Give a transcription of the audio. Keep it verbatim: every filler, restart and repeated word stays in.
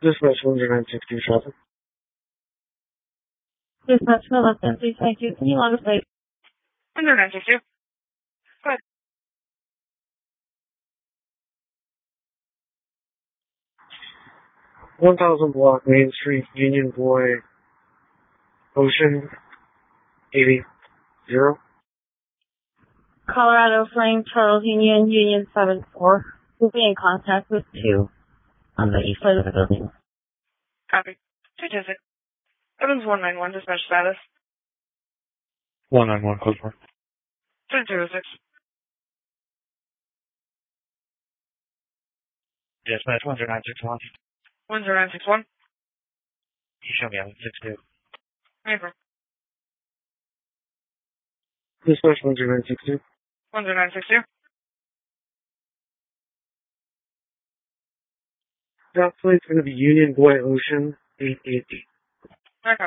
Dispatch one zero nine six two traffic. Dispatch no less than three twenty two. Can you log a plate? one zero nine six two. Go ahead. one thousand block Main Street, Union Boy, Ocean, eighty, zero. Colorado Flame, Charles Union, Union seven four. We'll be in contact with two on the east side of the building. Copy. two two six. Evans one nine one, dispatch status. one nine one, close mark. two zero six. Dispatch one zero nine six one. one zero nine six one. You show me on six two. April. Dispatch one zero nine six two. one zero nine six two. That plate's going to be Union Boy Ocean, eight eight eight.